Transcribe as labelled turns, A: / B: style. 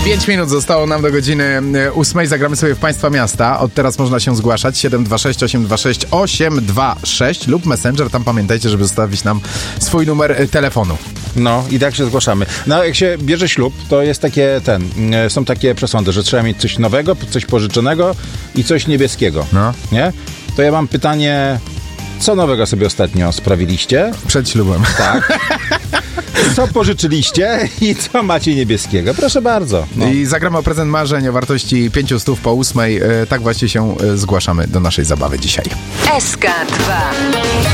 A: 5 minut zostało nam do godziny 8. Zagramy sobie w Państwa Miasta. Od teraz można się zgłaszać 726 826 826 lub Messenger. Tam pamiętajcie, żeby zostawić nam swój numer telefonu.
B: No i tak się zgłaszamy. No jak się bierze ślub, to jest są takie przesądy, że trzeba mieć coś nowego, coś pożyczonego i coś niebieskiego.
A: No.
B: Nie? To ja mam pytanie, co nowego sobie ostatnio sprawiliście?
A: Przed ślubem.
B: Tak. Co pożyczyliście i co macie niebieskiego? Proszę bardzo. No.
A: I zagramy o prezent marzeń o wartości 500 po 8. Tak właśnie się zgłaszamy do naszej zabawy dzisiaj.
C: SK2